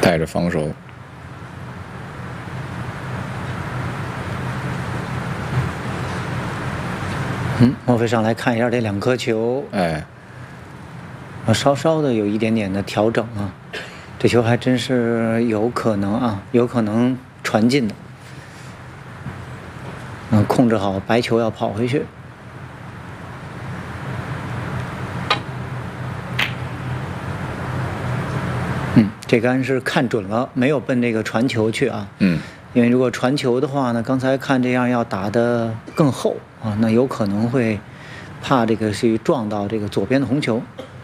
带着防守。 莫非上来看一下这2颗球， 哎， 稍稍的有一点点的调整啊，这球还真是有可能啊，有可能传进的。控制好白球要跑回去。这杆是看准了，没有奔这个传球去啊。因为如果传球的话呢，刚才看这样要打得更厚啊，那有可能会怕这个去撞到这个左边的红球。